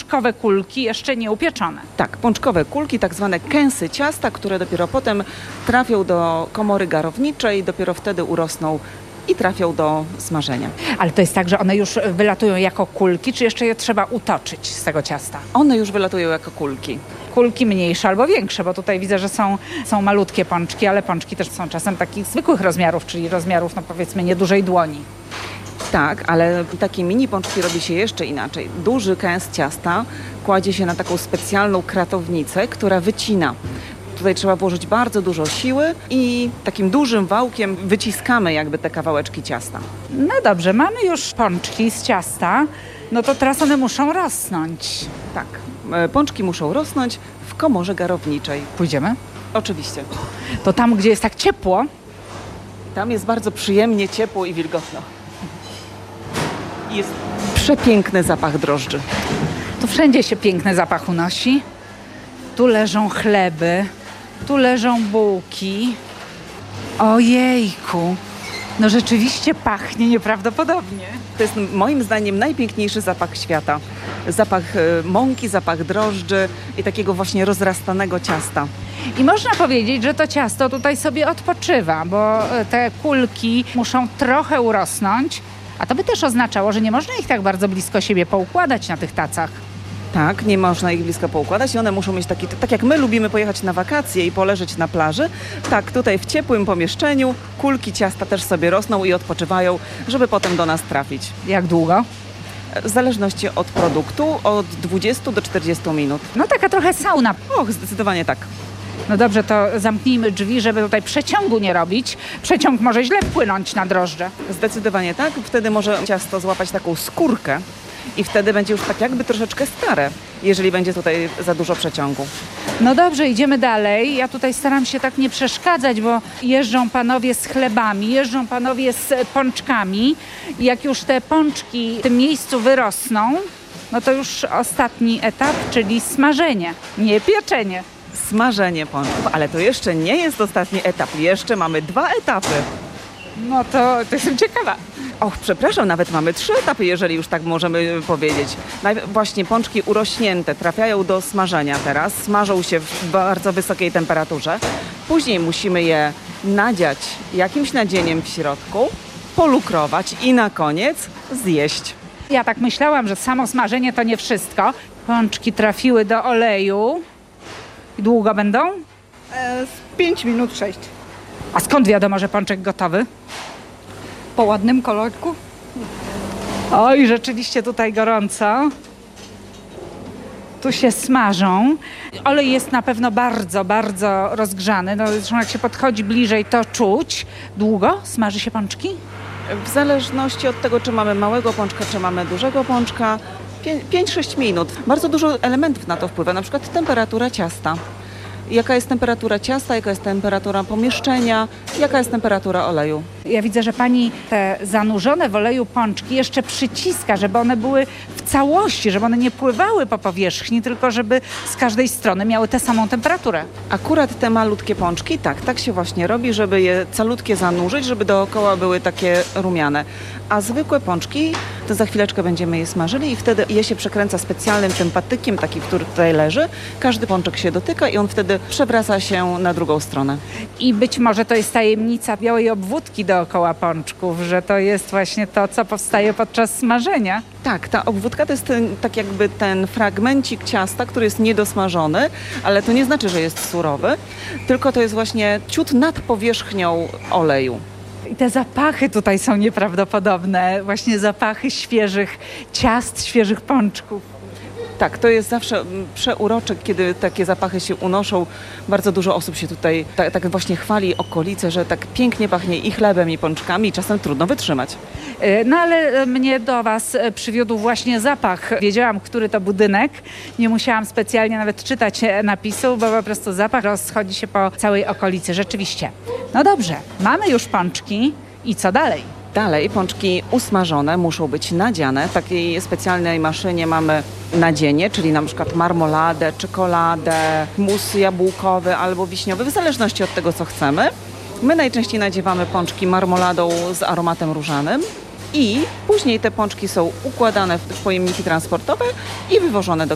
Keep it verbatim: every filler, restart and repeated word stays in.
pączkowe kulki, jeszcze nie upieczone. Tak, pączkowe kulki, tak zwane kęsy ciasta, które dopiero potem trafią do komory garowniczej, dopiero wtedy urosną i trafią do smażenia. Ale to jest tak, że one już wylatują jako kulki, czy jeszcze je trzeba utoczyć z tego ciasta? One już wylatują jako kulki. Kulki mniejsze albo większe, bo tutaj widzę, że są, są malutkie pączki, ale pączki też są czasem takich zwykłych rozmiarów, czyli rozmiarów, no powiedzmy, niedużej dłoni. Tak, ale takie mini pączki robi się jeszcze inaczej. Duży kęs ciasta kładzie się na taką specjalną kratownicę, która wycina. Tutaj trzeba włożyć bardzo dużo siły i takim dużym wałkiem wyciskamy jakby te kawałeczki ciasta. No dobrze, mamy już pączki z ciasta, no to teraz one muszą rosnąć. Tak, e, pączki muszą rosnąć w komorze garowniczej. Pójdziemy? Oczywiście. To tam, gdzie jest tak ciepło, Tam jest bardzo przyjemnie, ciepło i wilgotno. Jest przepiękny zapach drożdży. tu wszędzie się piękny zapach unosi. Tu leżą chleby, tu leżą bułki. Ojejku, no rzeczywiście pachnie nieprawdopodobnie. To jest moim zdaniem najpiękniejszy zapach świata. Zapach e, mąki, zapach drożdży i takiego właśnie rozrastanego ciasta. I można powiedzieć, że to ciasto tutaj sobie odpoczywa, bo te kulki muszą trochę urosnąć, a to by też oznaczało, że nie można ich tak bardzo blisko siebie poukładać na tych tacach. Tak, nie można ich blisko poukładać i one muszą mieć taki, tak jak my lubimy pojechać na wakacje i poleżeć na plaży, tak tutaj w ciepłym pomieszczeniu kulki ciasta też sobie rosną i odpoczywają, żeby potem do nas trafić. Jak długo? W zależności od produktu od dwudziestu do czterdziestu minut. No taka trochę sauna. Och, zdecydowanie tak. No dobrze, to zamknijmy drzwi, żeby tutaj przeciągu nie robić. Przeciąg może źle wpłynąć na drożdże. Zdecydowanie tak. Wtedy może ciasto złapać taką skórkę i wtedy będzie już tak jakby troszeczkę stare, jeżeli będzie tutaj za dużo przeciągu. No dobrze, idziemy dalej. Ja tutaj staram się tak nie przeszkadzać, bo jeżdżą panowie z chlebami, jeżdżą panowie z pączkami. I jak już te pączki w tym miejscu wyrosną, no to już ostatni etap, czyli smażenie, nie pieczenie. Smażenie pączków, ale to jeszcze nie jest ostatni etap. Jeszcze mamy dwa etapy. No to, to jestem ciekawa. Och, przepraszam, nawet mamy trzy etapy, jeżeli już tak możemy powiedzieć. Najpierw właśnie pączki urośnięte trafiają do smażenia teraz, smażą się w bardzo wysokiej temperaturze. Później musimy je nadziać jakimś nadzieniem w środku, polukrować i na koniec zjeść. Ja tak myślałam, że samo smażenie to nie wszystko. Pączki trafiły do oleju. I długo będą? E, z pięć minut, sześć. A skąd wiadomo, że pączek gotowy? Po ładnym kolorku. Oj, rzeczywiście tutaj gorąco. Tu się smażą. Olej jest na pewno bardzo, bardzo rozgrzany. No, zresztą jak się podchodzi bliżej, to czuć. Długo smaży się pączki? W zależności od tego, czy mamy małego pączka, czy mamy dużego pączka, pięć sześć minut. Bardzo dużo elementów na to wpływa, na przykład temperatura ciasta. Jaka jest temperatura ciasta, jaka jest temperatura pomieszczenia, jaka jest temperatura oleju. Ja widzę, że pani te zanurzone w oleju pączki jeszcze przyciska, żeby one były w całości, żeby one nie pływały po powierzchni, tylko żeby z każdej strony miały tę samą temperaturę. Akurat te malutkie pączki, tak, tak się właśnie robi, żeby je calutkie zanurzyć, żeby dookoła były takie rumiane. A zwykłe pączki, to za chwileczkę będziemy je smażyli i wtedy je się przekręca specjalnym tym patykiem, taki, który tutaj leży. Każdy pączek się dotyka i on wtedy przewraca się na drugą stronę. I być może to jest tajemnica białej obwódki dookoła pączków, że to jest właśnie to, co powstaje podczas smażenia. Tak, ta obwódka to jest ten, tak jakby ten fragmencik ciasta, który jest niedosmażony, ale to nie znaczy, że jest surowy, tylko to jest właśnie ciut nad powierzchnią oleju. I te zapachy tutaj są nieprawdopodobne, właśnie zapachy świeżych ciast, świeżych pączków. Tak, to jest zawsze mm, przeurocze, kiedy takie zapachy się unoszą. Bardzo dużo osób się tutaj tak, tak właśnie chwali okolice, że tak pięknie pachnie i chlebem, i pączkami, i czasem trudno wytrzymać. E, No ale mnie do was e, przywiódł właśnie zapach. Wiedziałam, który to budynek. Nie musiałam specjalnie nawet czytać e, napisu, bo po prostu zapach rozchodzi się po całej okolicy. Rzeczywiście. No dobrze, mamy już pączki i co dalej? Dalej pączki usmażone muszą być nadziane. W takiej specjalnej maszynie mamy nadzienie, czyli na przykład marmoladę, czekoladę, mus jabłkowy albo wiśniowy, w zależności od tego, co chcemy. My najczęściej nadziewamy pączki marmoladą z aromatem różanym i później te pączki są układane w pojemniki transportowe i wywożone do